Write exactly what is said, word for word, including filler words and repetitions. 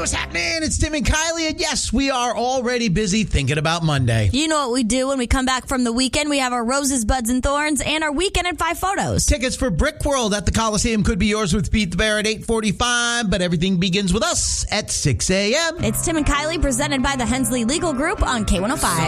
what's happening? It's Tim and Kylie, and yes, we are already busy thinking about Monday. You know what we do when we come back from the weekend. We have our Roses, Buds, and Thorns and our Weekend in Five Photos. Tickets for Brick World at the Coliseum could be yours with Beat the Bear at eight forty-five, but everything begins with us at six a.m. It's Tim and Kylie presented by the Hensley Legal Group on K one oh five.